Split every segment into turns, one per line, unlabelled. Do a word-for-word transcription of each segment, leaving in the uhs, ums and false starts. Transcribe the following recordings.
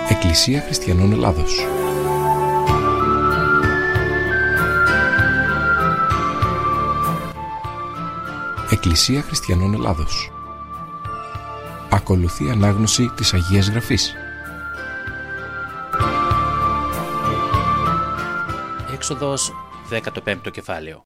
Εκκλησία Χριστιανών Ελλάδος. Εκκλησία Χριστιανών Ελλάδος. Ακολουθεί ανάγνωση της Αγίας Γραφής.
Έξοδος δέκατο πέμπτο κεφάλαιο.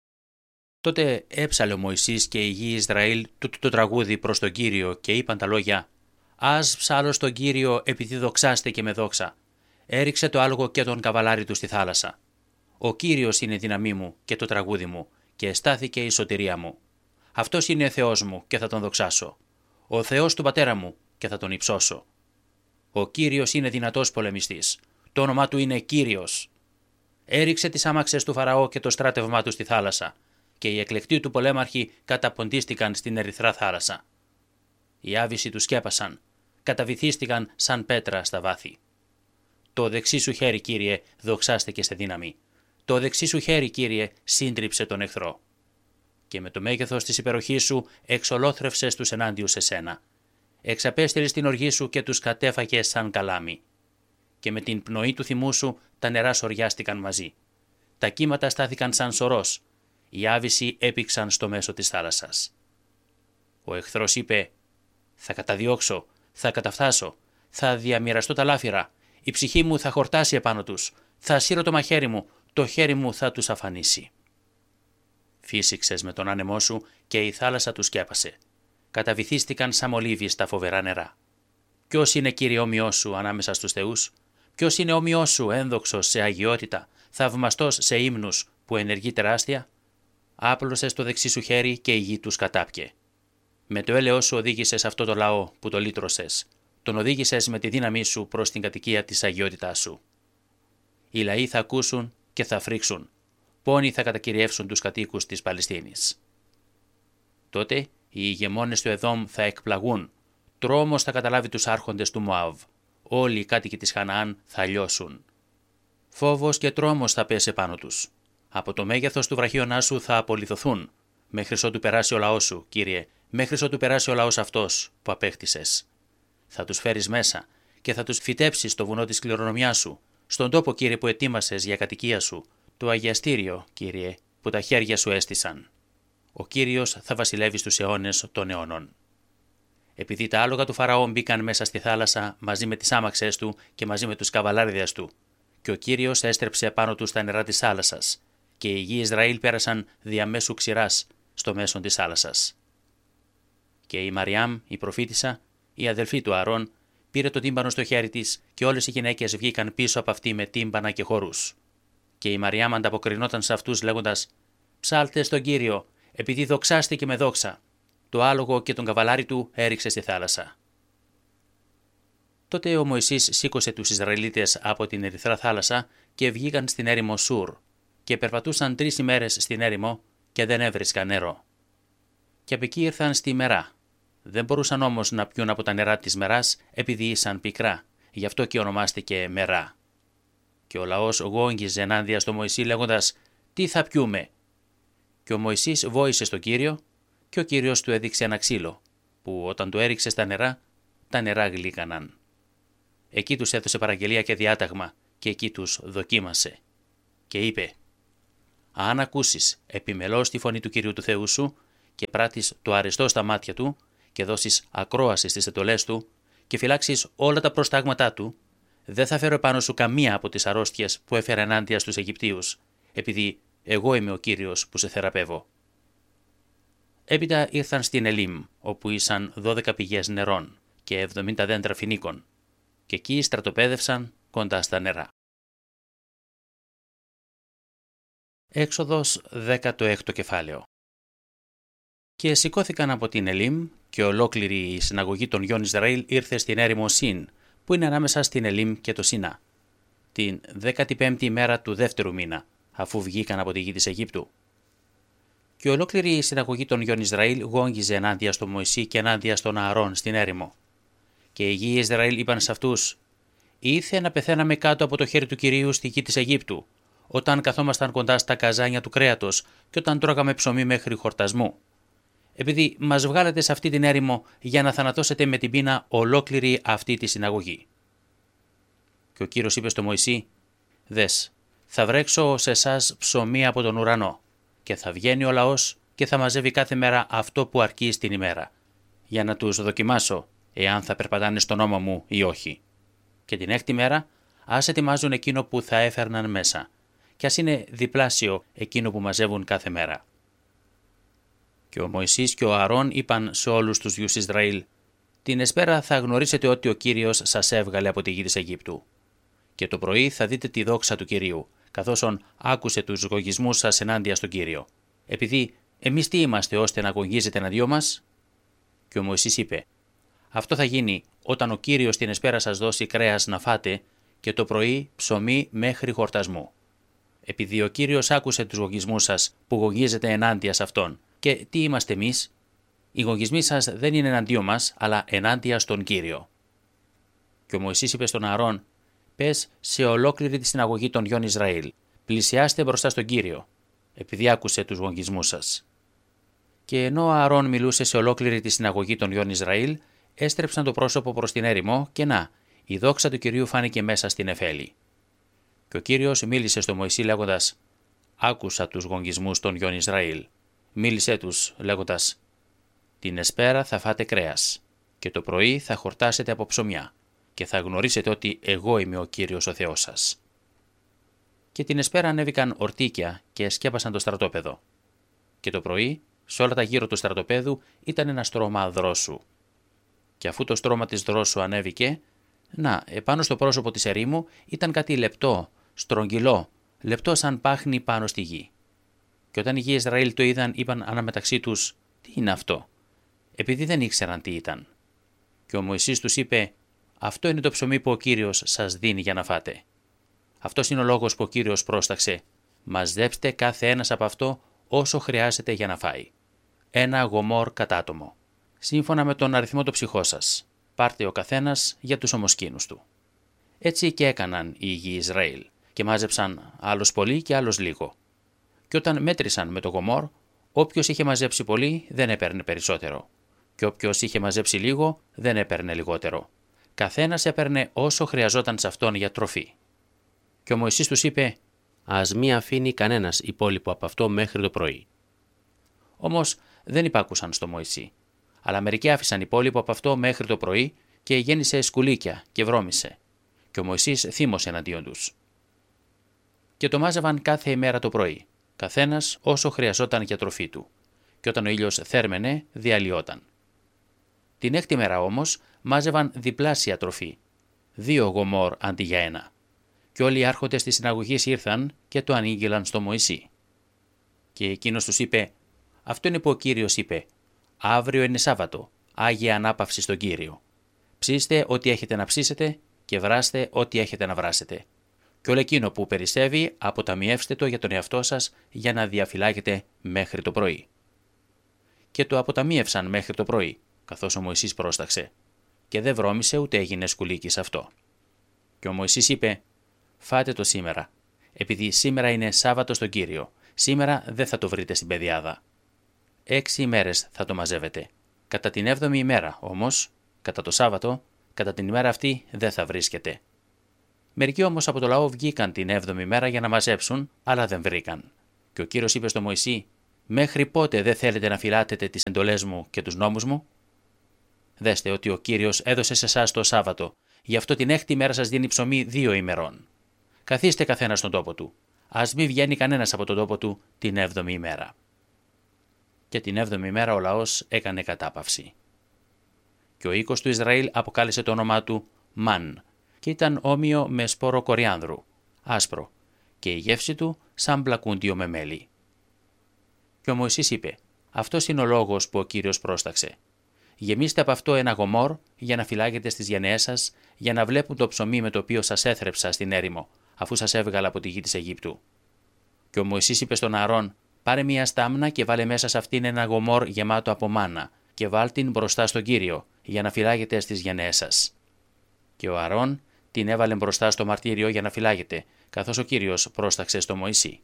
Τότε έψαλε ο Μωυσής και η γη Ισραήλ τούτο το τραγούδι προς τον Κύριο και είπαν τα λόγια: «Ας ψάλω στον Κύριο επειδή δοξάστε και με δόξα. Έριξε το άλογο και τον καβαλάρι του στη θάλασσα. Ο Κύριος είναι η δύναμή μου και το τραγούδι μου και εστάθηκε η σωτηρία μου. Αυτός είναι ο Θεός μου και θα τον δοξάσω. Ο Θεός του πατέρα μου και θα τον υψώσω. Ο Κύριος είναι δυνατός πολεμιστής. Το όνομά του είναι Κύριος. Έριξε τις άμαξες του Φαραώ και το στράτευμά του στη θάλασσα, και οι εκλεκτοί του πολέμαρχοι καταποντίστηκαν στην ερυθρά θάλασσα. Οι άβυσσοι του σκέπασαν, καταβυθίστηκαν σαν πέτρα στα βάθη. Το δεξί σου χέρι, Κύριε, δοξάστε και σε δύναμη. Το δεξί σου χέρι, Κύριε, σύντριψε τον εχθρό. Και με το μέγεθος της υπεροχής σου εξολόθρευσες τους ενάντιου σε σένα. Εξαπέστειλες την οργή σου και τους κατέφαγες σαν καλάμι. Και με την πνοή του θυμού σου τα νερά σωριάστηκαν μαζί. Τα κύματα στάθηκαν σαν σωρός. Οι άβυσσοι έπηξαν στο μέσο της θάλασσας. Ο εχθρός είπε: «Θα καταδιώξω, θα καταφτάσω, θα διαμοιραστώ τα λάφυρα, η ψυχή μου θα χορτάσει επάνω τους, θα σύρω το μαχαίρι μου, το χέρι μου θα τους αφανίσει». Φύσηξες με τον άνεμό σου και η θάλασσα τους σκέπασε. Καταβυθίστηκαν σαν μολύβι στα φοβερά νερά. Ποιος είναι, Κύριε, όμοιός σου ανάμεσα στους θεούς? Ποιος είναι όμοιός σου, ένδοξος σε αγιότητα, θαυμαστός σε ύμνους, που ενεργεί τεράστια? Άπλωσες το δεξί σου χέρι και η γη τους κατάπιε. Με το έλεος σου οδήγησες αυτό το λαό που το λύτρωσες. Τον οδήγησες με τη δύναμή σου προς την κατοικία της αγιότητάς σου. Οι λαοί θα ακούσουν και θα φρίξουν. Πόνοι θα κατακυριεύσουν τους κατοίκους της Παλαιστίνης. Τότε οι ηγεμόνες του Εδόμ θα εκπλαγούν. Τρόμος θα καταλάβει τους άρχοντες του Μωάβ. Όλοι οι κάτοικοι της Χαναάν θα λιώσουν. Φόβος και τρόμος θα πέσει πάνω τους. Από το μέγεθος του βραχίωνάς σου θα απολυθωθούν, μέχρι ότου περάσει ο λαός σου, Κύριε, μέχρι ότου περάσει ο λαός αυτός που απέκτησες. Θα τους φέρεις μέσα και θα τους φυτέψεις στο βουνό της κληρονομιάς σου, στον τόπο, Κύριε, που ετοίμασες για κατοικία σου, το αγιαστήριο, Κύριε, που τα χέρια σου έστησαν. Ο Κύριος θα βασιλεύει στους αιώνες των αιώνων. Επειδή τα άλογα του Φαραώ μπήκαν μέσα στη θάλασσα μαζί με τις άμαξες του και μαζί με τους καβαλάριδες του, και ο Κύριος έστρεψε πάνω τους τα νερά της θάλασσας, και οι γη Ισραήλ πέρασαν διαμέσου ξηράς στο μέσον της θάλασσας. Και η Μαριάμ, η προφήτισσα, η αδελφή του Αρών, πήρε το τύμπανο στο χέρι της, και όλες οι γυναίκες βγήκαν πίσω από αυτή με τύμπανα και χορούς. Και η Μαριάμ ανταποκρινόταν σε αυτούς λέγοντας: «Ψάλτε στον Κύριο, επειδή δοξάστηκε με δόξα. Το άλογο και τον καβαλάρι του έριξε στη θάλασσα». Τότε ο Μωυσής σήκωσε τους Ισραηλίτες από την ερυθρά θάλασσα και βγήκαν στην έρημο Σουρ, και περπατούσαν τρεις ημέρες στην έρημο και δεν έβρισκαν νερό. Και από εκεί ήρθαν στη Μερά. Δεν μπορούσαν όμως να πιούν από τα νερά της Μεράς επειδή ήσαν πικρά, γι' αυτό και ονομάστηκε Μερά. Και ο λαός γόγγιζε ενάντια στο Μωυσή λέγοντας: «Τι θα πιούμε?» Και ο Μωυσής βόησε στον Κύριο, και ο Κύριος του έδειξε ένα ξύλο, που όταν το έριξε στα νερά, τα νερά γλύκαναν. Εκεί τους έδωσε παραγγελία και διάταγμα, και εκεί τους δοκίμασε. Και είπε: «Αν ακούσεις επιμελώς τη φωνή του Κυρίου του Θεού σου και πράττεις το αρεστό στα μάτια του και δώσεις ακρόαση στις εντολές του και φυλάξεις όλα τα προστάγματά του, δεν θα φέρω επάνω σου καμία από τις αρρώστιες που έφερα ενάντια στους Αιγυπτίους, επειδή εγώ είμαι ο Κύριος που σε θεραπεύω». Έπειτα ήρθαν στην Ελίμ, όπου ήσαν δώδεκα πηγές νερών και εβδομήντα δέντρα φοινίκων, και εκεί στρατοπέδευσαν κοντά στα νερά. Έξοδος δέκατο έκτο κεφάλαιο. Και σηκώθηκαν από την Ελίμ, και ολόκληρη η συναγωγή των γιών Ισραήλ ήρθε στην έρημο Σιν, που είναι ανάμεσα στην Ελίμ και το Σινά, την δέκατη πέμπτη ημέρα του δεύτερου μήνα, αφού βγήκαν από τη γη της Αιγύπτου. Και ολόκληρη η συναγωγή των γιών Ισραήλ γόγγιζε ενάντια στον Μωυσή και ενάντια στον Ααρών στην έρημο. Και οι γη Ισραήλ είπαν σε αυτούς: «Ήθε να πεθαίναμε κάτω από το χέρι του Κυρίου στη γη της Αιγύπτου, όταν καθόμασταν κοντά στα καζάνια του κρέατος και όταν τρώγαμε ψωμί μέχρι χορτασμού. επειδή μας βγάλετε σε αυτή την έρημο για να θανατώσετε με την πείνα ολόκληρη αυτή τη συναγωγή». Και ο Κύριος είπε στο Μωυσή: «Δες, θα βρέξω σε εσάς ψωμί από τον ουρανό και θα βγαίνει ο λαός και θα μαζεύει κάθε μέρα αυτό που αρκεί στην ημέρα, για να τους δοκιμάσω εάν θα περπατάνε στον νόμο μου ή όχι. Και την έκτη μέρα ας ετοιμάζουν εκείνο που θα έφερναν μέσα, κι ας είναι διπλάσιο εκείνο που μαζεύουν κάθε μέρα». Και ο Μωυσής και ο Ααρών είπαν σε όλους τους γιους Ισραήλ: «Την εσπέρα θα γνωρίσετε ότι ο Κύριος σας έβγαλε από τη γη της Αιγύπτου. Και το πρωί θα δείτε τη δόξα του Κυρίου, καθώς άκουσε τους γογισμούς σας ενάντια στον Κύριο. Επειδή εμείς τι είμαστε ώστε να γογίζετε εναντίον μας?» Και ο Μωυσής είπε: «Αυτό θα γίνει όταν ο Κύριος την εσπέρα σας δώσει κρέας να φάτε και το πρωί ψωμί μέχρι χορτασμού. Επειδή ο Κύριος άκουσε τους γογισμούς σας που γογίζετε ενάντια σε αυτόν. Και τι είμαστε εμείς? Οι γογισμοί σας δεν είναι εναντίον μας, αλλά ενάντια στον Κύριο». Και ο Μωυσής είπε στον Ααρών: «Πες σε ολόκληρη τη συναγωγή των γιών Ισραήλ: πλησιάστε μπροστά στον Κύριο, επειδή άκουσε τους γογισμούς σας». Και ενώ ο Ααρών μιλούσε σε ολόκληρη τη συναγωγή των γιών Ισραήλ, έστρεψαν το πρόσωπο προς την έρημο και να, η δόξα του Κυρίου φάνηκε μέσα στην Εφέλη. Και ο Κύριος μίλησε στο Μωυσή λέγοντας: «Άκουσα τους γογισμούς των γιών Ισραήλ. Μίλησε τους λέγοντας: την εσπέρα θα φάτε κρέας και το πρωί θα χορτάσετε από ψωμιά και θα γνωρίσετε ότι εγώ είμαι ο Κύριος ο Θεός σας». Και την εσπέρα ανέβηκαν ορτίκια και σκέπασαν το στρατόπεδο. Και το πρωί, σε όλα τα γύρω του στρατοπέδου ήταν ένα στρώμα δρόσου. Και αφού το στρώμα της δρόσου ανέβηκε, να, επάνω στο πρόσωπο της ερήμου ήταν κάτι λεπτό, στρογγυλό, λεπτό σαν πάχνη πάνω στη γη. Και όταν οι γιοι Ισραήλ το είδαν, είπαν αναμεταξύ τους: «Τι είναι αυτό?» επειδή δεν ήξεραν τι ήταν. Και ο Μωυσής τους είπε: «Αυτό είναι το ψωμί που ο Κύριος σας δίνει για να φάτε. Αυτός είναι ο λόγος που ο Κύριος πρόσταξε: μαζέψτε κάθε ένας από αυτό όσο χρειάζεται για να φάει. Ένα γομόρ κατάτομο, σύμφωνα με τον αριθμό του ψυχό σας. Πάρτε ο καθένας για τους ομοσκήνους του». Έτσι και έκαναν οι γιοι Ισραήλ και μάζεψαν άλλος πολύ και άλλος λίγο. Και όταν μέτρησαν με το γομόρ, όποιος είχε μαζέψει πολύ δεν έπαιρνε περισσότερο, και όποιος είχε μαζέψει λίγο δεν έπαιρνε λιγότερο. Καθένας έπαιρνε όσο χρειαζόταν σε αυτόν για τροφή. Και ο Μωυσής τους είπε: «Ας μη αφήνει κανένας υπόλοιπο από αυτό μέχρι το πρωί». Όμως δεν υπάκουσαν στο Μωυσή, αλλά μερικοί άφησαν υπόλοιπο από αυτό μέχρι το πρωί και γέννησε σκουλίκια και βρώμησε. Και ο Μωυσής θύμωσε εναντίον τους. Και το μάζευαν κάθε ημέρα το πρωί, καθένας όσο χρειαζόταν για τροφή του, και όταν ο ήλιος θέρμαινε, διαλυόταν. Την έκτη μέρα όμως μάζευαν διπλάσια τροφή, δύο γομόρ αντί για ένα. Και όλοι οι άρχοντες της συναγωγής ήρθαν και το ανήγγειλαν στο Μωυσή. Και εκείνος τους είπε: «Αυτό είναι που ο Κύριος είπε: αύριο είναι Σάββατο, Άγια Ανάπαυση στον Κύριο. Ψήστε ό,τι έχετε να ψήσετε και βράστε ό,τι έχετε να βράσετε. Και όλο εκείνο που περισσεύει αποταμιεύστε το για τον εαυτό σας για να διαφυλάγετε μέχρι το πρωί». Και το αποταμίευσαν μέχρι το πρωί, καθώς ο Μωυσής πρόσταξε, και δεν βρώμησε ούτε έγινε σκουλίκι αυτό. Και ο Μωυσής είπε: «Φάτε το σήμερα, επειδή σήμερα είναι Σάββατο στον Κύριο, σήμερα δεν θα το βρείτε στην πεδιάδα. Έξι ημέρες θα το μαζεύετε. Κατά την έβδομη ημέρα όμως, κατά το Σάββατο, κατά την ημέρα αυτή δεν θα βρίσκεται». Μερικοί όμως από το λαό βγήκαν την έβδομη μέρα για να μαζέψουν, αλλά δεν βρήκαν. Και ο Κύριος είπε στο Μωυσή: «Μέχρι πότε δεν θέλετε να φυλάτετε τις εντολές μου και τους νόμους μου? Δέστε ότι ο Κύριος έδωσε σε εσάς το Σάββατο, γι' αυτό την έκτη μέρα σας δίνει ψωμί δύο ημερών. Καθίστε καθένα στον τόπο του. Ας μη βγαίνει κανένας από τον τόπο του την έβδομη ημέρα». Και την έβδομη ημέρα ο λαός έκανε κατάπαυση. Και ο οίκος του Ισραήλ αποκάλεσε το όνομά του Μαν, και ήταν όμοιο με σπόρο κοριάνδρου, άσπρο, και η γεύση του σαν μπλακούντιο με μέλι. Και ο Μωυσής είπε: «Αυτός είναι ο λόγος που ο Κύριος πρόσταξε. Γεμίστε από αυτό ένα γομόρ για να φυλάγετε στις γενναίες σας, για να βλέπουν το ψωμί με το οποίο σας έθρεψα στην έρημο, αφού σας έβγαλα από τη γη της Αιγύπτου». Και ο Μωυσής είπε στον Ααρών: «Πάρε μια στάμνα και βάλε μέσα σε αυτήν ένα γομόρ γεμάτο από μάνα, και βάλ την μπροστά στον Κύριο, για να φυλάγετε στις γενναίες σας». Και ο Ααρών την έβαλε μπροστά στο μαρτύριο για να φυλάγεται, καθώς ο Κύριος πρόσταξε στο Μωυσή.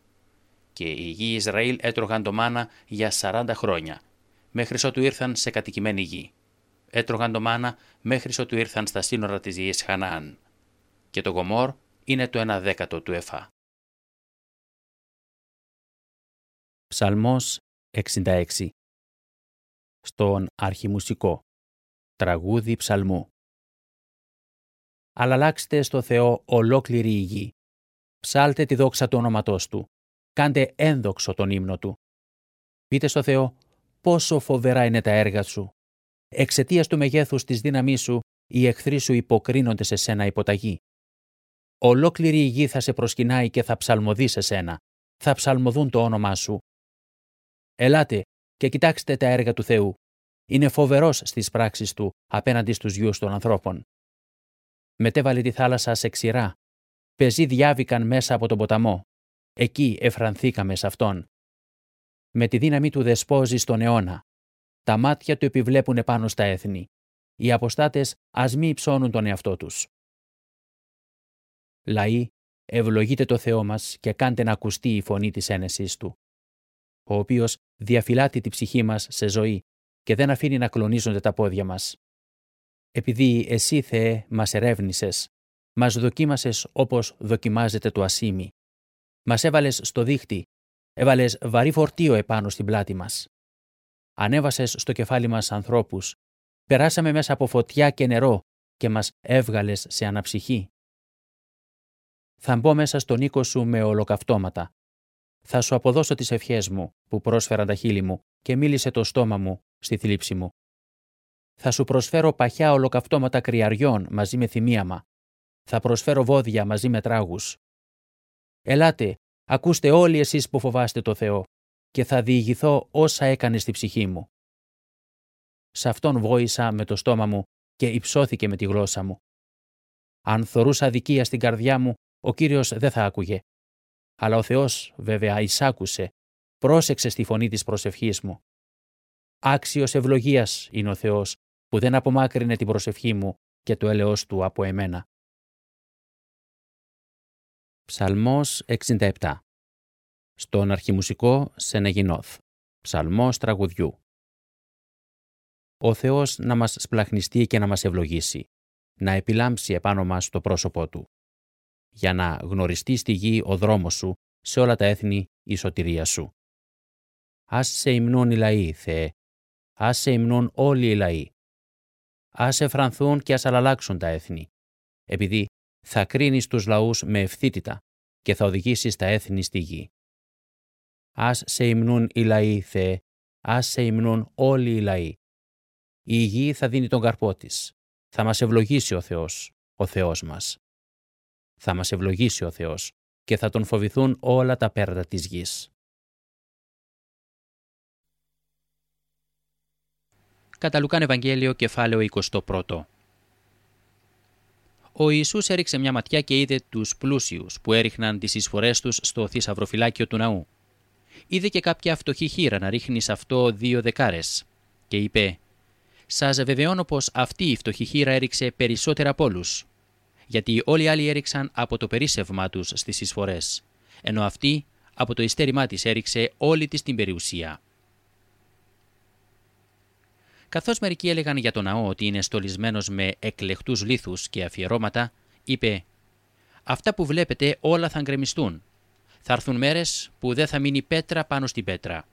Και οι γιοι Ισραήλ έτρωγαν το μάνα για σαράντα χρόνια, μέχρι ότου ήρθαν σε κατοικημένη γη. Έτρωγαν το μάνα μέχρι ότου ήρθαν στα σύνορα της γης Χαναάν. και το γομόρ είναι το ένα δέκατο του εφά. Ψαλμός εξήντα έξι. Στον αρχιμουσικό. Τραγούδι ψαλμού. Αλλαλάξτε στο Θεό ολόκληρη η γη. Ψάλτε τη δόξα του όνοματός Του. Κάντε ένδοξο τον ύμνο Του. Πείτε στο Θεό πόσο φοβερά είναι τα έργα Σου. Εξαιτίας του μεγέθους της δύναμής Σου, οι εχθροί Σου υποκρίνονται σε σένα υποταγή. Ολόκληρη η γη θα σε προσκυνάει και θα ψαλμοδεί σε σένα. Θα ψαλμοδούν το όνομά Σου. Ελάτε και κοιτάξτε τα έργα του Θεού. Είναι φοβερός στις πράξεις Του απέναντι στους γιους των ανθρώπων. Μετέβαλε τη θάλασσα σε ξηρά. Πεζοί διάβηκαν μέσα από τον ποταμό. Εκεί εφρανθήκαμε σε Αυτόν. Με τη δύναμη Του δεσπόζει στον αιώνα. Τα μάτια Του επιβλέπουν επάνω στα έθνη. Οι αποστάτες ας μη υψώνουν τον εαυτό τους. Λαοί, ευλογείτε το Θεό μας και κάντε να ακουστεί η φωνή της ένεσης Του, ο οποίος διαφυλάττει τη ψυχή μας σε ζωή και δεν αφήνει να κλονίζονται τα πόδια μας. Επειδή Εσύ, Θεέ, μας ερεύνησες, μας δοκίμασες όπως δοκιμάζεται το ασίμι. Μας έβαλες στο δίχτυ, έβαλες βαρύ φορτίο επάνω στην πλάτη μας. Ανέβασες στο κεφάλι μας ανθρώπους, περάσαμε μέσα από φωτιά και νερό και μας έβγαλες σε αναψυχή. Θα μπω μέσα στον οίκο Σου με ολοκαυτώματα. Θα Σου αποδώσω τις ευχές μου που πρόσφεραν τα χείλη μου και μίλησε το στόμα μου στη θλίψη μου. Θα Σου προσφέρω παχιά ολοκαυτώματα κρυαριών μαζί με θυμίαμα. Θα προσφέρω βόδια μαζί με τράγους. Ελάτε, ακούστε όλοι εσείς που φοβάστε το Θεό και θα διηγηθώ όσα έκανε στη ψυχή μου. Σ' Αυτόν βόησα με το στόμα μου και υψώθηκε με τη γλώσσα μου. Αν θωρούσα αδικία στην καρδιά μου, ο Κύριος δεν θα άκουγε. Αλλά ο Θεός βέβαια εισάκουσε, πρόσεξε στη φωνή της προσευχής μου. Άξιος ευλογίας είναι ο Θεός που δεν απομάκρυνε την προσευχή μου και το έλεος Του από εμένα. Ψαλμός εξήντα επτά. Στον αρχιμουσικό Σενεγινόθ. Ψαλμός τραγουδιού. Ο Θεός να μας σπλαχνιστεί και να μας ευλογήσει, να επιλάμψει επάνω μας το πρόσωπό Του, για να γνωριστεί στη γη ο δρόμος Σου, σε όλα τα έθνη η σωτηρία Σου. Ας σε υμνούν οι λαοί, Θεέ, ας σε υμνούν όλοι οι λαοί. Ας εφρανθούν και ας αλλάξουν τα έθνη, επειδή θα κρίνεις τους λαούς με ευθύτητα και θα οδηγήσεις τα έθνη στη γη. Ας σε υμνούν οι λαοί, Θεέ, ας σε υμνούν όλοι οι λαοί. Η γη θα δίνει τον καρπό της. Θα μας ευλογήσει ο Θεός, ο Θεός μας. Θα μας ευλογήσει ο Θεός και θα Τον φοβηθούν όλα τα πέρδα της γης. Κατά Λουκάν Ευαγγέλιο, κεφάλαιο είκοσι ένα. Ο Ιησούς έριξε μια ματιά και είδε τους πλούσιους που έριχναν τις εισφορές τους στο θησαυροφυλάκιο του ναού. Είδε και κάποια φτωχή χήρα να ρίχνει σε αυτό δύο δεκάρες και είπε: «Σας βεβαιώνω πως αυτή η φτωχή χήρα έριξε περισσότερα από όλους, γιατί όλοι οι άλλοι έριξαν από το περίσσευμά τους στις εισφορές, ενώ αυτή από το ειστέρημά της έριξε όλη της την περιουσία». Καθώς μερικοί έλεγαν για τον ναό ότι είναι στολισμένος με εκλεκτούς λίθους και αφιερώματα, είπε: «Αυτά που βλέπετε όλα θα γκρεμιστούν. Θα έρθουν μέρες που δεν θα μείνει πέτρα πάνω στην πέτρα».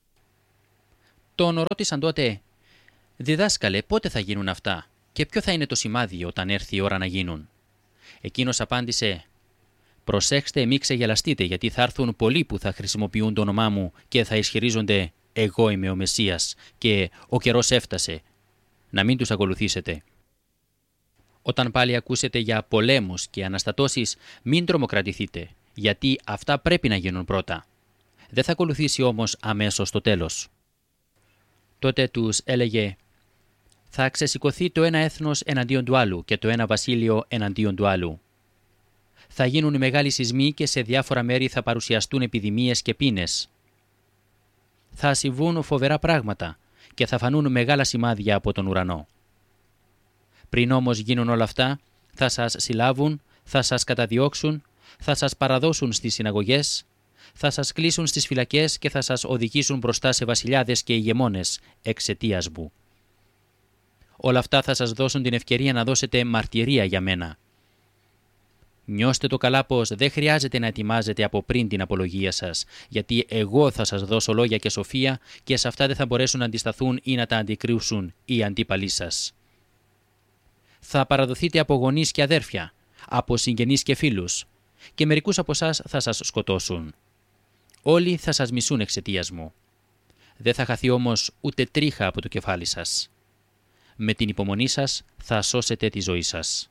Τον ρώτησαν τότε: «Διδάσκαλε, πότε θα γίνουν αυτά και ποιο θα είναι το σημάδι όταν έρθει η ώρα να γίνουν?» Εκείνος απάντησε: «Προσέξτε, μη ξεγελαστείτε, γιατί θα έρθουν πολλοί που θα χρησιμοποιούν το όνομά μου και θα ισχυρίζονται: εγώ είμαι ο Μεσσίας και ο καιρός έφτασε. Να μην τους ακολουθήσετε. Όταν πάλι ακούσετε για πολέμους και αναστατώσεις, μην τρομοκρατηθείτε, γιατί αυτά πρέπει να γίνουν πρώτα. Δεν θα ακολουθήσει όμως αμέσως το τέλος». Τότε τους έλεγε: «Θα ξεσηκωθεί το ένα έθνος εναντίον του άλλου και το ένα βασίλειο εναντίον του άλλου. Θα γίνουν μεγάλοι σεισμοί και σε διάφορα μέρη θα παρουσιαστούν επιδημίες και πείνες. Θα συμβούν φοβερά πράγματα και θα φανούν μεγάλα σημάδια από τον ουρανό. Πριν όμως γίνουν όλα αυτά, θα σας συλλάβουν, θα σας καταδιώξουν, θα σας παραδώσουν στις συναγωγές, θα σας κλείσουν στις φυλακές και θα σας οδηγήσουν μπροστά σε βασιλιάδες και ηγεμόνες εξαιτίας μου. Όλα αυτά θα σας δώσουν την ευκαιρία να δώσετε μαρτυρία για μένα. Νιώστε το καλά πως δεν χρειάζεται να ετοιμάζετε από πριν την απολογία σας, γιατί εγώ θα σας δώσω λόγια και σοφία και σε αυτά δεν θα μπορέσουν να αντισταθούν ή να τα αντικρούσουν οι αντίπαλοι σας. Θα παραδοθείτε από γονείς και αδέρφια, από συγγενείς και φίλους, και μερικούς από εσάς θα σας σκοτώσουν. Όλοι θα σας μισούν εξαιτίας μου. Δεν θα χαθεί όμως ούτε τρίχα από το κεφάλι σας. Με την υπομονή σας θα σώσετε τη ζωή σας.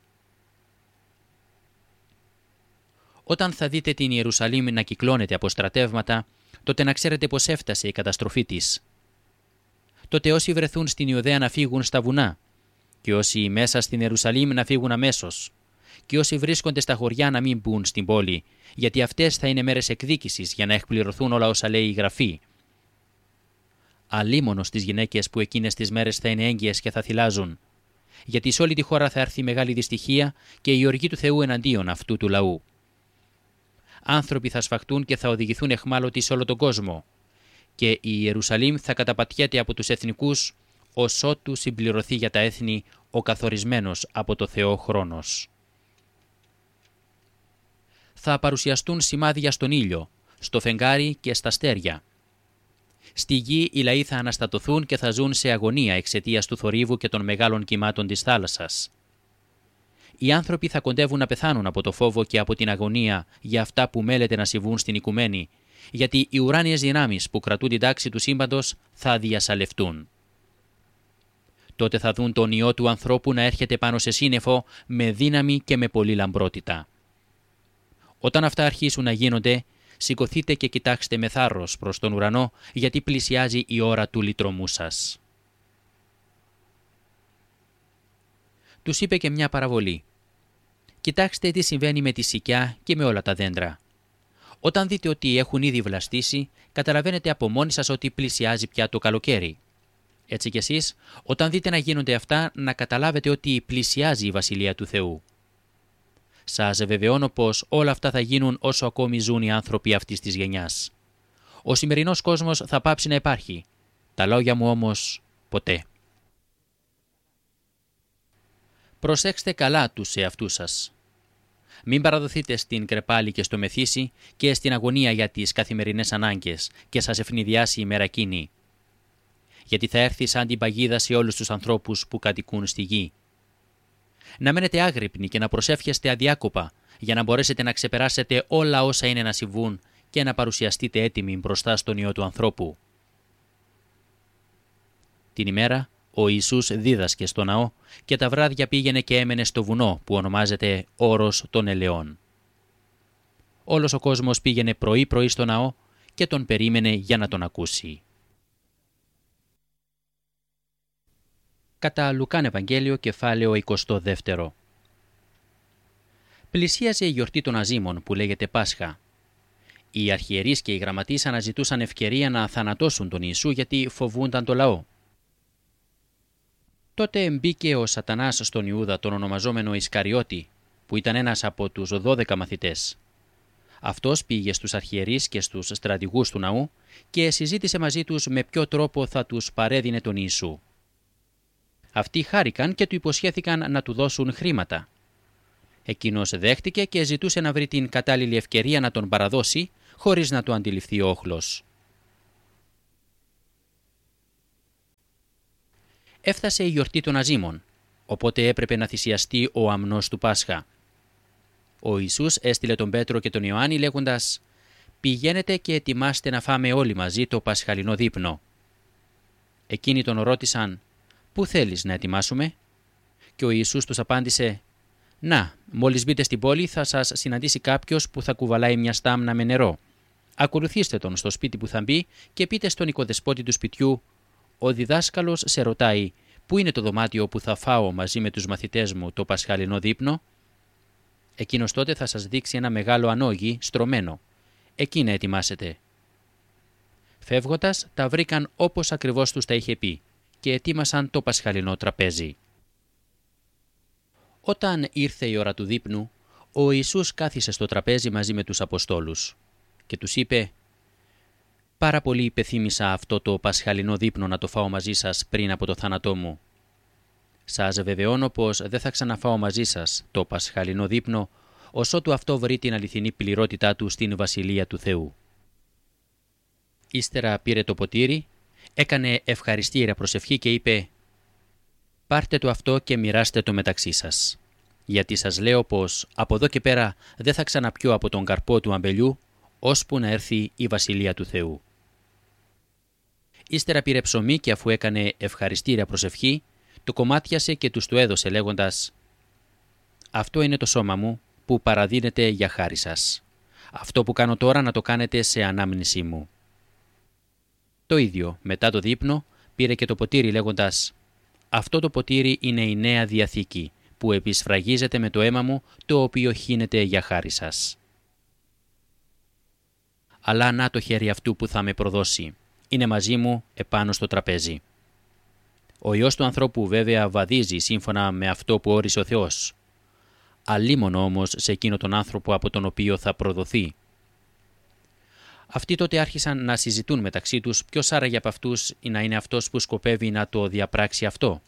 Όταν θα δείτε την Ιερουσαλήμ να κυκλώνεται από στρατεύματα, τότε να ξέρετε πως έφτασε η καταστροφή της. Τότε όσοι βρεθούν στην Ιουδαία να φύγουν στα βουνά, και όσοι μέσα στην Ιερουσαλήμ να φύγουν αμέσως, και όσοι βρίσκονται στα χωριά να μην μπουν στην πόλη, γιατί αυτές θα είναι μέρες εκδίκησης για να εκπληρωθούν όλα όσα λέει η Γραφή. Αλίμονο στις γυναίκες που εκείνες τις μέρες θα είναι έγκυες και θα θυλάζουν, γιατί σε όλη τη χώρα θα έρθει μεγάλη δυστυχία και η οργή του Θεού εναντίον αυτού του λαού. Άνθρωποι θα σφαχτούν και θα οδηγηθούν εχμάλωτοι σε όλο τον κόσμο, και η Ιερουσαλήμ θα καταπατιέται από τους εθνικούς, ως ότου συμπληρωθεί για τα έθνη ο καθορισμένος από το Θεό χρόνος. Θα παρουσιαστούν σημάδια στον ήλιο, στο φεγγάρι και στα αστέρια. Στη γη οι λαοί θα αναστατωθούν και θα ζουν σε αγωνία εξαιτίας του θορύβου και των μεγάλων κυμάτων της θάλασσας. Οι άνθρωποι θα κοντεύουν να πεθάνουν από το φόβο και από την αγωνία για αυτά που μέλεται να συμβούν στην οικουμένη, γιατί οι ουράνιες δυνάμεις που κρατούν την τάξη του σύμπαντος θα διασαλευτούν. Τότε θα δουν τον Υιό του ανθρώπου να έρχεται πάνω σε σύννεφο με δύναμη και με πολλή λαμπρότητα. Όταν αυτά αρχίσουν να γίνονται, σηκωθείτε και κοιτάξτε με θάρρος προς τον ουρανό, γιατί πλησιάζει η ώρα του λυτρωμού σας. Τους είπε και μια παραβολή. Κοιτάξτε τι συμβαίνει με τη σικιά και με όλα τα δέντρα. Όταν δείτε ότι έχουν ήδη βλαστήσει, καταλαβαίνετε από μόνοι σας ότι πλησιάζει πια το καλοκαίρι. Έτσι κι εσείς, όταν δείτε να γίνονται αυτά, να καταλάβετε ότι πλησιάζει η Βασιλεία του Θεού. Σας βεβαιώνω πως όλα αυτά θα γίνουν όσο ακόμη ζουν οι άνθρωποι αυτής της γενιάς. Ο σημερινός κόσμος θα πάψει να υπάρχει. Τα λόγια μου όμως ποτέ. Προσέξτε καλά τους εαυτούς σας. Μην παραδοθείτε στην κρεπάλη και στο μεθύσι και στην αγωνία για τις καθημερινές ανάγκες και σας ευνηδιάσει η μέρα εκείνη. Γιατί θα έρθει σαν την παγίδα σε όλους τους ανθρώπους που κατοικούν στη γη. Να μένετε άγρυπνοι και να προσεύχεστε αδιάκοπα για να μπορέσετε να ξεπεράσετε όλα όσα είναι να συμβούν και να παρουσιαστείτε έτοιμοι μπροστά στον Υιό του ανθρώπου. Την ημέρα ο Ιησούς δίδασκε στο ναό και τα βράδια πήγαινε και έμενε στο βουνό που ονομάζεται Όρος των Ελαιών. Όλος ο κόσμος πήγαινε πρωί-πρωί στο ναό και τον περίμενε για να τον ακούσει. Κατά Λουκάν Ευαγγέλιο, κεφάλαιο είκοσι δύο. Πλησίαζε η γιορτή των Αζήμων που λέγεται Πάσχα. Οι αρχιερείς και οι γραμματείς αναζητούσαν ευκαιρία να θανατώσουν τον Ιησού γιατί φοβούνταν το λαό. Τότε μπήκε ο Σατανάς στον Ιούδα, τον ονομαζόμενο Ισκαριώτη, που ήταν ένας από τους δώδεκα μαθητές. Αυτός πήγε στους αρχιερείς και στους στρατηγούς του ναού και συζήτησε μαζί τους με ποιο τρόπο θα τους παρέδινε τον Ιησού. Αυτοί χάρηκαν και του υποσχέθηκαν να του δώσουν χρήματα. Εκείνος δέχτηκε και ζητούσε να βρει την κατάλληλη ευκαιρία να τον παραδώσει, χωρίς να το αντιληφθεί ο όχλος. Έφτασε η γιορτή των Αζήμων, οπότε έπρεπε να θυσιαστεί ο αμνός του Πάσχα. Ο Ιησούς έστειλε τον Πέτρο και τον Ιωάννη λέγοντας «Πηγαίνετε και ετοιμάστε να φάμε όλοι μαζί το πασχαλινό δείπνο». Εκείνοι τον ρώτησαν «Πού θέλεις να ετοιμάσουμε?» Και ο Ιησούς τους απάντησε «Να, μόλις μπείτε στην πόλη θα σας συναντήσει κάποιος που θα κουβαλάει μια στάμνα με νερό. Ακολουθήστε τον στο σπίτι που θα μπει και πείτε στον οικοδεσπότη του σπιτιού «Ο διδάσκαλος σε ρωτάει πού είναι το δωμάτιο που θα φάω μαζί με τους μαθητές μου το πασχαλινό δείπνο?» Εκείνος τότε θα σας δείξει ένα μεγάλο ανόγι στρωμένο. Εκεί να ετοιμάσετε. Φεύγοντας τα βρήκαν όπως ακριβώς τους τα είχε πει και ετοίμασαν το πασχαλινό τραπέζι. Όταν ήρθε η ώρα του δείπνου, ο Ιησούς κάθισε στο τραπέζι μαζί με τους Αποστόλους και τους είπε «Πάρα πολύ υπεθύμησα αυτό το πασχαλινό δείπνο να το φάω μαζί σας πριν από το θάνατό μου. Σας βεβαιώνω πως δεν θα ξαναφάω μαζί σας το πασχαλινό δείπνο ωσότου αυτό βρει την αληθινή πληρότητά του στην Βασιλεία του Θεού. Ύστερα πήρε το ποτήρι, έκανε ευχαριστήρια προσευχή και είπε «Πάρτε το αυτό και μοιράστε το μεταξύ σας, γιατί σας λέω πως από εδώ και πέρα δεν θα ξαναπιώ από τον καρπό του αμπελιού, ώσπου να έρθει η Βασιλεία του Θεού». Ύστερα πήρε ψωμί και αφού έκανε ευχαριστήρια προσευχή, το κομμάτιασε και τους το έδωσε λέγοντας «Αυτό είναι το σώμα μου που παραδίνεται για χάρη σας. Αυτό που κάνω τώρα να το κάνετε σε ανάμνησή μου». Το ίδιο, μετά το δείπνο, πήρε και το ποτήρι λέγοντας «Αυτό το ποτήρι είναι η Νέα Διαθήκη που επισφραγίζεται με το αίμα μου, το οποίο χύνεται για χάρη σας. Αλλά να το χέρι αυτού που θα με προδώσει. Είναι μαζί μου επάνω στο τραπέζι». Ο Υιός του ανθρώπου βέβαια βαδίζει σύμφωνα με αυτό που όρισε ο Θεός. Αλίμονο όμως σε εκείνο τον άνθρωπο από τον οποίο θα προδοθεί. Αυτοί τότε άρχισαν να συζητούν μεταξύ τους ποιος άραγε από αυτούς να είναι αυτός που σκοπεύει να το διαπράξει αυτό.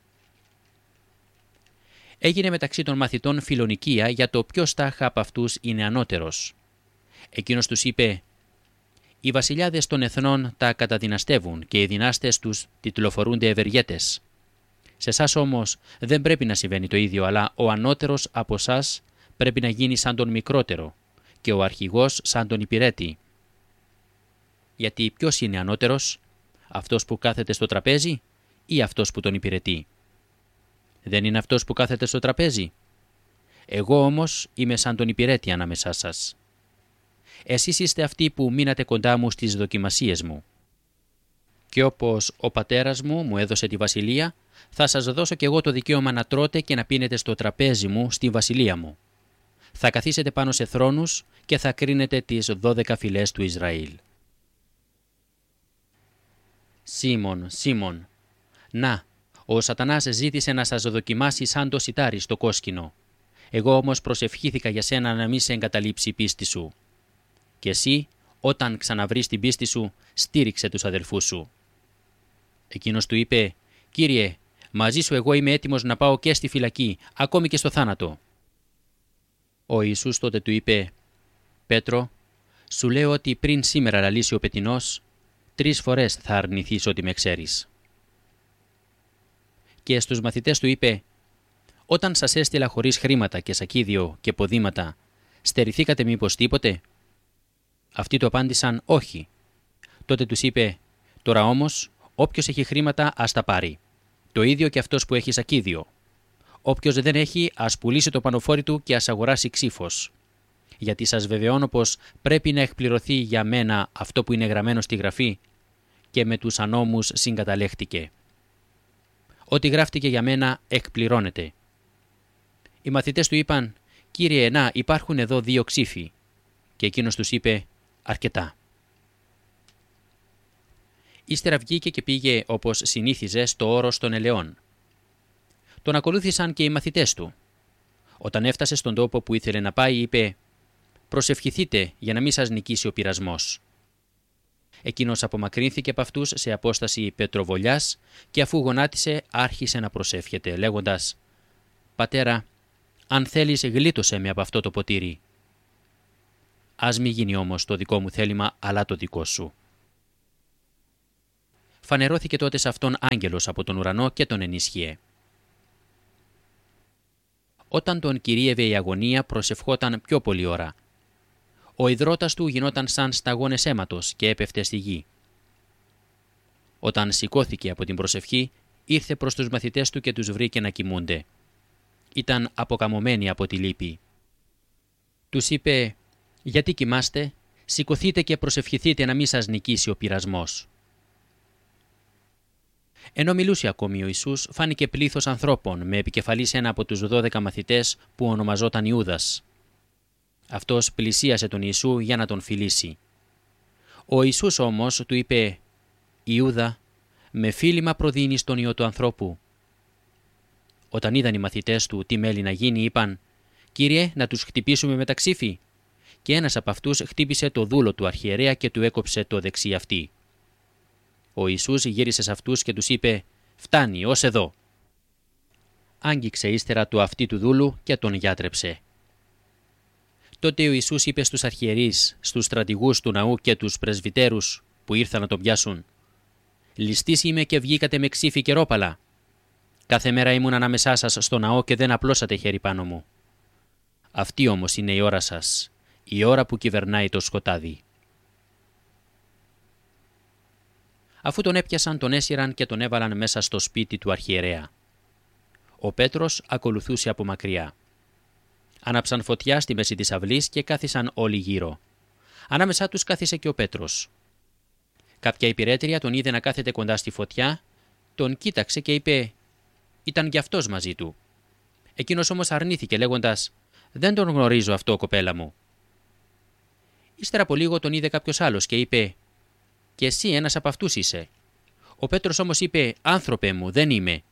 Έγινε μεταξύ των μαθητών φιλονικία για το ποιος τάχα από αυτούς είναι ανώτερος. Εκείνος τους είπε «Οι βασιλιάδες των εθνών τα καταδυναστεύουν και οι δυνάστες τους τιτλοφορούνται ευεργέτες. Σε εσάς όμως δεν πρέπει να συμβαίνει το ίδιο, αλλά ο ανώτερος από εσάς πρέπει να γίνει σαν τον μικρότερο και ο αρχηγός σαν τον υπηρέτη. Γιατί ποιος είναι ανώτερος, αυτός που κάθεται στο τραπέζι ή αυτός που τον υπηρετεί? Δεν είναι αυτός που κάθεται στο τραπέζι? Εγώ όμως είμαι σαν τον υπηρέτη ανάμεσά σας. Εσείς είστε αυτοί που μείνατε κοντά μου στις δοκιμασίες μου. Και όπως ο πατέρας μου μου έδωσε τη βασιλεία, θα σας δώσω κι εγώ το δικαίωμα να τρώτε και να πίνετε στο τραπέζι μου στη βασιλεία μου. Θα καθίσετε πάνω σε θρόνους και θα κρίνετε τις δώδεκα φυλές του Ισραήλ. Σίμων, Σίμων, να, ο Σατανάς ζήτησε να σας δοκιμάσει σαν το σιτάρι στο κόσκινο. Εγώ όμως προσευχήθηκα για σένα να μην σε εγκαταλείψει η πίστη σου. Και εσύ, όταν ξαναβρεις την πίστη σου, στήριξε τους αδελφούς σου». Εκείνος του είπε «Κύριε, μαζί σου εγώ είμαι έτοιμος να πάω και στη φυλακή, ακόμη και στο θάνατο». Ο Ιησούς τότε του είπε «Πέτρο, σου λέω ότι πριν σήμερα λαλήσει ο πετεινός, τρεις φορές θα αρνηθείς ότι με ξέρεις». Και στους μαθητές του είπε «Όταν σας έστειλα χωρίς χρήματα και σακίδιο και ποδήματα, στερηθήκατε μήπως τίποτε?» Αυτοί του απάντησαν «Όχι». Τότε τους είπε «Τώρα όμως, όποιος έχει χρήματα ας τα πάρει. Το ίδιο και αυτός που έχει σακίδιο. Όποιος δεν έχει ας πουλήσει το πανοφόρι του και ας αγοράσει ξύφος. Γιατί σας βεβαιώνω πως πρέπει να εκπληρωθεί για μένα αυτό που είναι γραμμένο στη γραφή και με τους ανώμους συγκαταλέχτηκε. Ό,τι γράφτηκε για μένα εκπληρώνεται». Οι μαθητές του είπαν «Κύριε, να, υπάρχουν εδώ δύο ξύφοι». Και εκείνος τους είπε «Αρκετά». Ύστερα βγήκε και πήγε όπως συνήθιζε στο όρος των ελαιών. Τον ακολούθησαν και οι μαθητές του. Όταν έφτασε στον τόπο που ήθελε να πάει, είπε «Προσευχηθείτε για να μην σας νικήσει ο πειρασμός». Εκείνος απομακρύνθηκε από αυτούς σε απόσταση πετροβολιάς και αφού γονάτισε άρχισε να προσεύχεται λέγοντας «Πατέρα, αν θέλεις γλίτωσέ με από αυτό το ποτήρι. Ας μη γίνει όμως το δικό μου θέλημα, αλλά το δικό σου». Φανερώθηκε τότε σε αυτόν άγγελος από τον ουρανό και τον ενίσχυε. Όταν τον κυρίευε η αγωνία, προσευχόταν πιο πολλή ώρα. Ο ιδρώτας του γινόταν σαν σταγόνες αίματος και έπεφτε στη γη. Όταν σηκώθηκε από την προσευχή, ήρθε προς τους μαθητές του και τους βρήκε να κοιμούνται. Ήταν αποκαμωμένοι από τη λύπη. Τους είπε «Γιατί κοιμάστε, σηκωθείτε και προσευχηθείτε να μην σας νικήσει ο πειρασμός». Ενώ μιλούσε ακόμη ο Ιησούς, φάνηκε πλήθος ανθρώπων με επικεφαλής ένα από τους δώδεκα μαθητές που ονομαζόταν Ιούδας. Αυτός πλησίασε τον Ιησού για να τον φιλήσει. Ο Ιησούς όμως του είπε «Ιούδα, με φίλημα προδίνεις τον Υιό του ανθρώπου». Όταν είδαν οι μαθητές του τι μέλει να γίνει, είπαν «Κύριε, να τους χτυπήσουμε με τα ξύφη». Και ένας από αυτούς χτύπησε το δούλο του αρχιερέα και του έκοψε το δεξί αυτί. Ο Ιησούς γύρισε σε αυτούς και τους είπε «Φτάνει, ως εδώ». Άγγιξε ύστερα το αυτί του δούλου και τον γιάτρεψε. Τότε ο Ιησούς είπε στους αρχιερείς, στους στρατηγούς του ναού και τους πρεσβυτέρους που ήρθαν να τον πιάσουν: «Ληστείς είμαι και βγήκατε με ξύφη και ρόπαλα. Κάθε μέρα ήμουν ανάμεσά σας στο ναό και δεν απλώσατε χέρι πάνω μου. Αυτή όμως είναι η ώρα σας, η ώρα που κυβερνάει το σκοτάδι». Αφού τον έπιασαν, τον έσυραν και τον έβαλαν μέσα στο σπίτι του αρχιερέα. Ο Πέτρος ακολουθούσε από μακριά. Άναψαν φωτιά στη μέση της αυλής και κάθισαν όλοι γύρω. Ανάμεσά τους κάθισε και ο Πέτρος. Κάποια υπηρέτρια τον είδε να κάθεται κοντά στη φωτιά, τον κοίταξε και είπε: «Ήταν κι αυτός μαζί του». Εκείνος όμως αρνήθηκε λέγοντας: «Δεν τον γνωρίζω αυτό, κοπέλα μου». Ύστερα από λίγο τον είδε κάποιος άλλος και είπε: «Και εσύ ένας από αυτούς είσαι». Ο Πέτρος όμως είπε: «Άνθρωπε μου, δεν είμαι».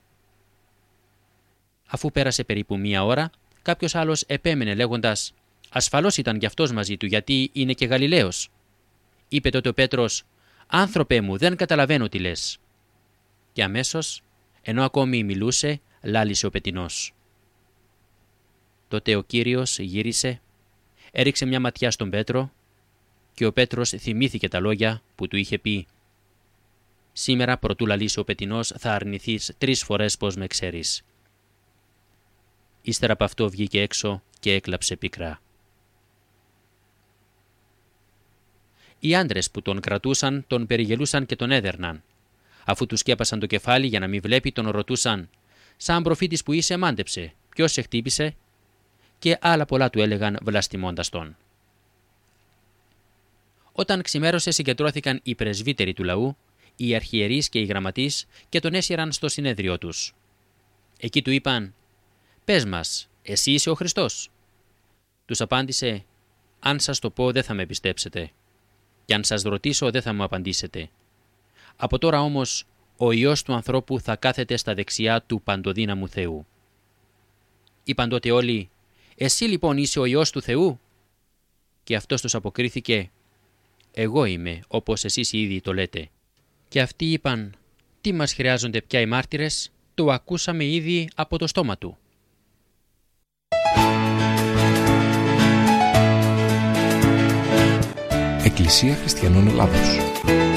Αφού πέρασε περίπου μία ώρα, κάποιος άλλος επέμενε λέγοντας: «Ασφαλώς ήταν κι αυτός μαζί του, γιατί είναι και Γαλιλαίος». Είπε τότε ο Πέτρος: «Άνθρωπε μου, δεν καταλαβαίνω τι λες». Και αμέσως, ενώ ακόμη μιλούσε, λάλησε ο πετεινός. Τότε ο Κύριος γύρισε, έριξε μια ματιά στον Πέτρο και ο Πέτρος θυμήθηκε τα λόγια που του είχε πει: «Σήμερα, προτού λαλήσει ο πετεινός, θα αρνηθείς τρεις φορές πως με ξέρεις». Ύστερα από αυτό βγήκε έξω και έκλαψε πικρά. Οι άντρες που τον κρατούσαν τον περιγελούσαν και τον έδερναν. Αφού του σκέπασαν το κεφάλι για να μην βλέπει, τον ρωτούσαν: «Σαν προφήτης που είσαι, μάντεψε, ποιος σε χτύπησε?» Και άλλα πολλά του έλεγαν βλαστημώντας τον. Όταν ξημέρωσε, συγκεντρώθηκαν οι πρεσβύτεροι του λαού, οι αρχιερείς και οι γραμματείς και τον έσυραν στο συνέδριό τους. Εκεί του είπαν: «Πες μας, εσύ είσαι ο Χριστός?» Τους απάντησε: «Αν σας το πω, δεν θα με πιστέψετε. Και αν σας ρωτήσω, δεν θα μου απαντήσετε. Από τώρα όμως, ο Υιός του ανθρώπου θα κάθεται στα δεξιά του παντοδύναμου Θεού». Είπαν τότε όλοι: «Εσύ λοιπόν είσαι ο Υιός του Θεού?» Και αυτός τους αποκρίθηκε: «Εγώ είμαι, όπως εσείς ήδη το λέτε». Και αυτοί είπαν: «Τι μας χρειάζονται πια οι μάρτυρες? Το ακούσαμε ήδη από το στόμα του».
Εκκλησία Χριστιανών Ελλάδος.